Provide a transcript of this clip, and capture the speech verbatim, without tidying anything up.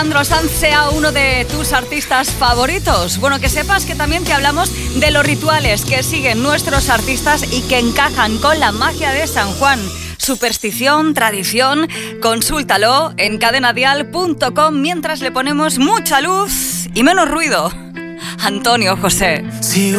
Alejandro Sanz sea uno de tus artistas favoritos. Bueno, que sepas que también te hablamos de los rituales que siguen nuestros artistas y que encajan con la magia de San Juan. Superstición, tradición, consúltalo en cadenadial punto com mientras le ponemos mucha luz y menos ruido. Antonio José. Si